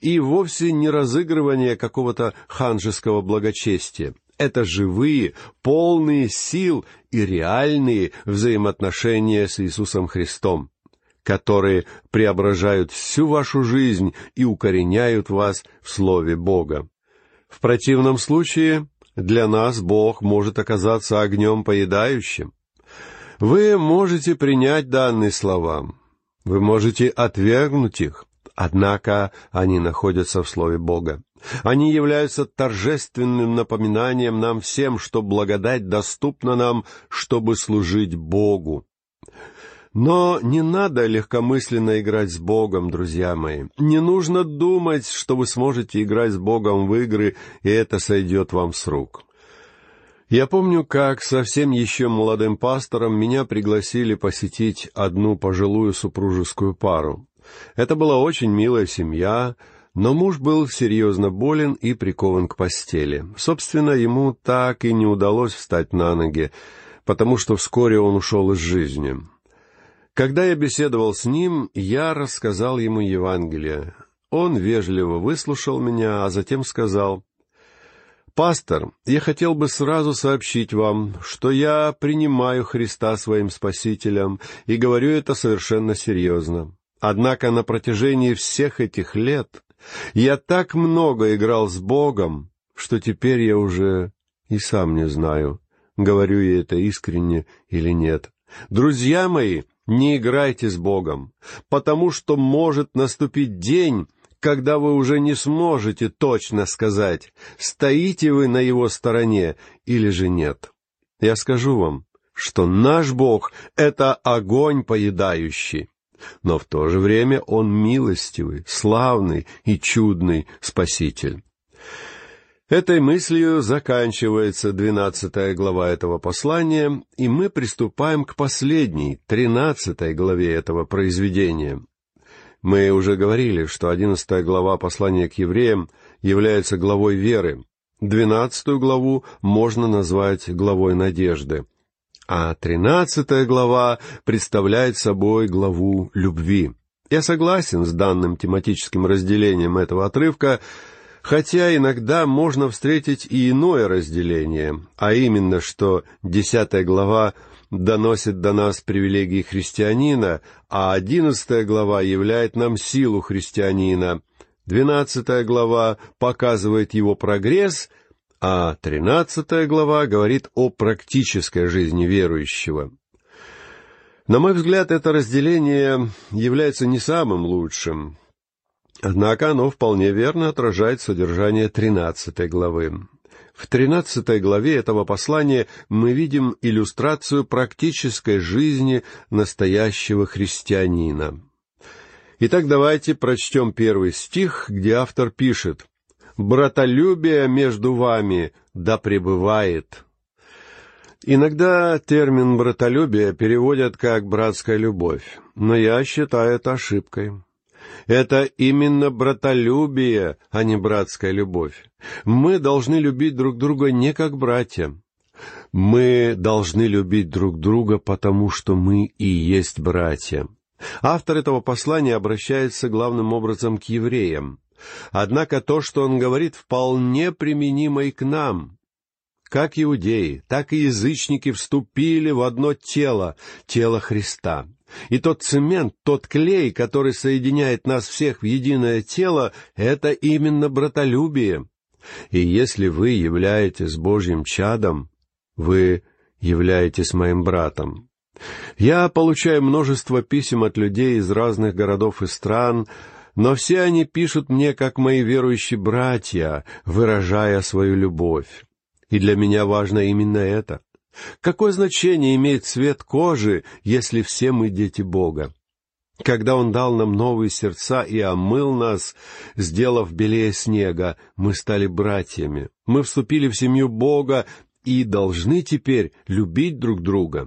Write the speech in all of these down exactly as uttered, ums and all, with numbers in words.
и вовсе не разыгрывание какого-то ханжеского благочестия. Это живые, полные сил и реальные взаимоотношения с Иисусом Христом, которые преображают всю вашу жизнь и укореняют вас в Слове Бога. В противном случае для нас Бог может оказаться огнем поедающим. Вы можете принять данные слова, вы можете отвергнуть их, однако они находятся в Слове Бога. Они являются торжественным напоминанием нам всем, что благодать доступна нам, чтобы служить Богу. Но не надо легкомысленно играть с Богом, друзья мои. Не нужно думать, что вы сможете играть с Богом в игры, и это сойдет вам с рук. Я помню, как совсем еще молодым пастором меня пригласили посетить одну пожилую супружескую пару. Это была очень милая семья, но муж был серьезно болен и прикован к постели. Собственно, ему так и не удалось встать на ноги, потому что вскоре он ушел из жизни. Когда я беседовал с ним, я рассказал ему Евангелие. Он вежливо выслушал меня, а затем сказал: «Пастор, я хотел бы сразу сообщить вам, что я принимаю Христа своим Спасителем и говорю это совершенно серьезно. Однако на протяжении всех этих лет я так много играл с Богом, что теперь я уже и сам не знаю, говорю я это искренне или нет. Друзья мои, не играйте с Богом, потому что может наступить день, когда вы уже не сможете точно сказать, стоите вы на Его стороне или же нет. Я скажу вам, что наш Бог — это огонь поедающий, но в то же время Он милостивый, славный и чудный Спаситель». Этой мыслью заканчивается двенадцатая глава этого послания, и мы приступаем к последней, тринадцатой главе этого произведения. Мы уже говорили, что одиннадцатая глава послания к евреям является главой веры, двенадцатую главу можно назвать главой надежды, а тринадцатая глава представляет собой главу любви. Я согласен с данным тематическим разделением этого отрывка, хотя иногда можно встретить и иное разделение, а именно, что десятая глава доносит до нас привилегии христианина, а одиннадцатая глава являет нам силу христианина, двенадцатая глава показывает его прогресс, а тринадцатая глава говорит о практической жизни верующего. На мой взгляд, это разделение является не самым лучшим, однако оно вполне верно отражает содержание тринадцатой главы. В тринадцатой главе этого послания мы видим иллюстрацию практической жизни настоящего христианина. Итак, давайте прочтем первый стих, где автор пишет: «Братолюбие между вами да пребывает». Иногда термин «братолюбие» переводят как «братская любовь», но я считаю это ошибкой. Это именно братолюбие, а не братская любовь. Мы должны любить друг друга не как братья. Мы должны любить друг друга, потому что мы и есть братья. Автор этого послания обращается главным образом к евреям. Однако то, что он говорит, вполне применимо и к нам. Как иудеи, так и язычники вступили в одно тело, тело Христа. И тот цемент, тот клей, который соединяет нас всех в единое тело, это именно братолюбие. И если вы являетесь Божьим чадом, вы являетесь моим братом. Я получаю множество писем от людей из разных городов и стран, но все они пишут мне, как мои верующие братья, выражая свою любовь. И для меня важно именно это. Какое значение имеет цвет кожи, если все мы дети Бога? Когда Он дал нам новые сердца и омыл нас, сделав белее снега, мы стали братьями. Мы вступили в семью Бога и должны теперь любить друг друга.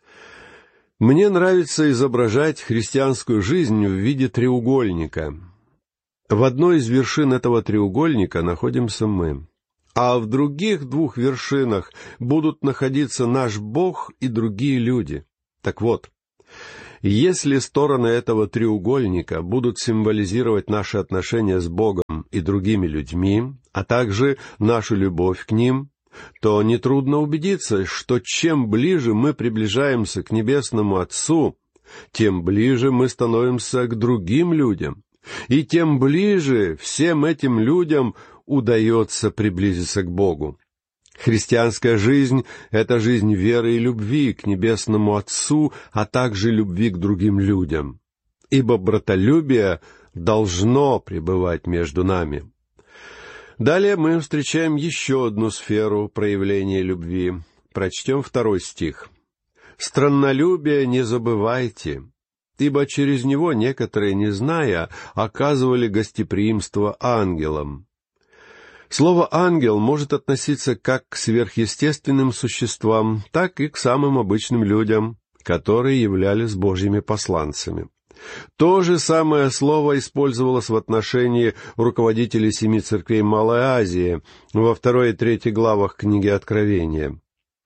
Мне нравится изображать христианскую жизнь в виде треугольника. В одной из вершин этого треугольника находимся мы, а в других двух вершинах будут находиться наш Бог и другие люди. Так вот, Если стороны этого треугольника будут символизировать наши отношения с Богом и другими людьми, а также нашу любовь к ним, то нетрудно убедиться, что чем ближе мы приближаемся к Небесному Отцу, тем ближе мы становимся к другим людям, и тем ближе всем этим людям удается приблизиться к Богу. Христианская жизнь — это жизнь веры и любви к Небесному Отцу, а также любви к другим людям. Ибо братолюбие должно пребывать между нами. Далее мы встречаем еще одну сферу проявления любви. Прочтем второй стих. «Страннолюбие не забывайте, ибо через него некоторые, не зная, оказывали гостеприимство ангелам». Слово «ангел» может относиться как к сверхъестественным существам, так и к самым обычным людям, которые являлись Божьими посланцами. То же самое слово использовалось в отношении руководителей семи церквей Малой Азии во второй и третьей главах книги Откровения.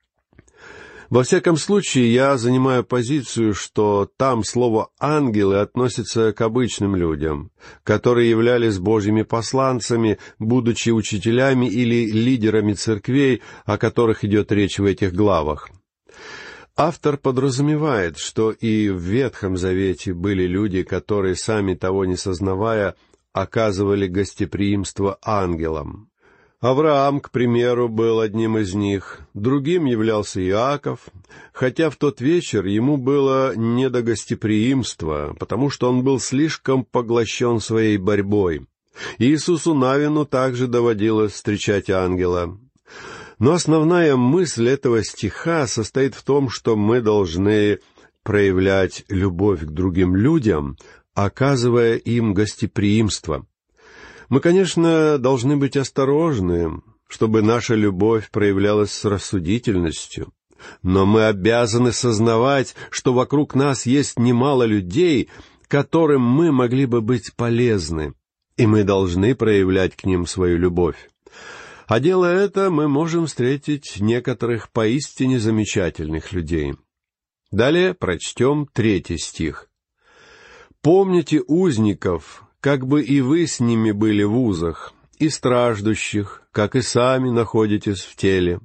Во всяком случае, я занимаю позицию, что там слово «ангелы» относится к обычным людям, которые являлись Божьими посланцами, будучи учителями или лидерами церквей, о которых идет речь в этих главах. Автор подразумевает, что и в Ветхом Завете были люди, которые, сами того не сознавая, оказывали гостеприимство ангелам. Авраам, к примеру, был одним из них, другим являлся Иаков, хотя в тот вечер ему было не до гостеприимства, потому что он был слишком поглощен своей борьбой. Иисусу Навину также доводилось встречать ангела. Но основная мысль этого стиха состоит в том, что мы должны проявлять любовь к другим людям, оказывая им гостеприимство. Мы, конечно, должны быть осторожны, чтобы наша любовь проявлялась с рассудительностью, но мы обязаны сознавать, что вокруг нас есть немало людей, которым мы могли бы быть полезны, и мы должны проявлять к ним свою любовь. А делая это, мы можем встретить некоторых поистине замечательных людей. Далее прочтем третий стих. «Помните узников, как бы и вы с ними были в узах, и страждущих, как и сами находитесь в теле».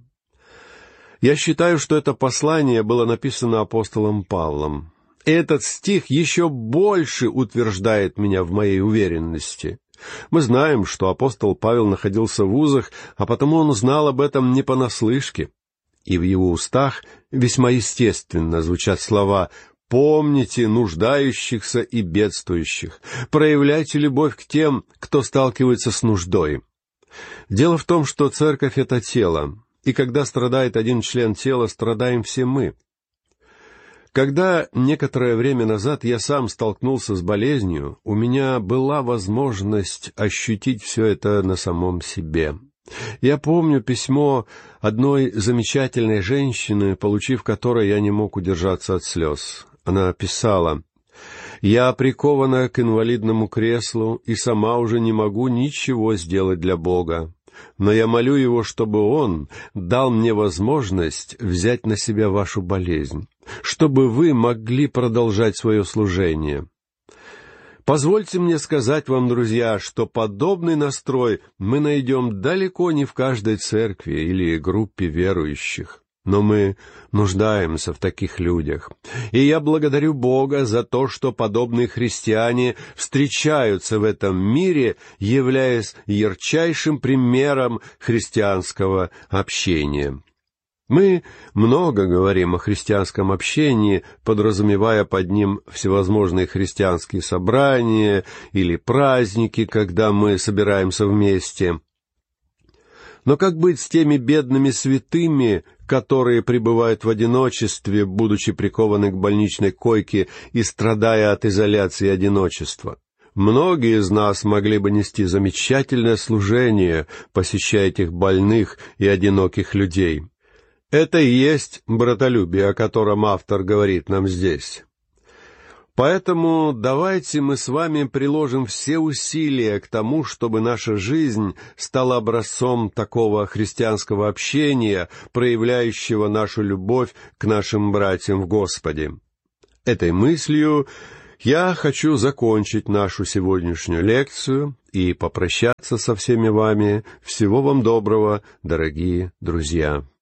Я считаю, что это послание было написано апостолом Павлом. И этот стих еще больше утверждает меня в моей уверенности. Мы знаем, что апостол Павел находился в узах, а потому он узнал об этом не понаслышке. И в его устах весьма естественно звучат слова «Помните нуждающихся и бедствующих, проявляйте любовь к тем, кто сталкивается с нуждой». Дело в том, что церковь — это тело, и когда страдает один член тела, страдаем все мы. Когда некоторое время назад я сам столкнулся с болезнью, у меня была возможность ощутить все это на самом себе. Я помню письмо одной замечательной женщины, получив которое я не мог удержаться от слез. Она писала: «Я прикована к инвалидному креслу и сама уже не могу ничего сделать для Бога. Но я молю Его, чтобы Он дал мне возможность взять на себя вашу болезнь, чтобы вы могли продолжать свое служение». Позвольте мне сказать вам, друзья, что подобный настрой мы найдем далеко не в каждой церкви или группе верующих. Но мы нуждаемся в таких людях. И я благодарю Бога за то, что подобные христиане встречаются в этом мире, являясь ярчайшим примером христианского общения. Мы много говорим о христианском общении, подразумевая под ним всевозможные христианские собрания или праздники, когда мы собираемся вместе. Но как быть с теми бедными святыми, которые пребывают в одиночестве, будучи прикованы к больничной койке и страдая от изоляции и одиночества? Многие из нас могли бы нести замечательное служение, посещая этих больных и одиноких людей. Это и есть братолюбие, о котором автор говорит нам здесь. Поэтому давайте мы с вами приложим все усилия к тому, чтобы наша жизнь стала образцом такого христианского общения, проявляющего нашу любовь к нашим братьям в Господе. Этой мыслью я хочу закончить нашу сегодняшнюю лекцию и попрощаться со всеми вами. Всего вам доброго, дорогие друзья.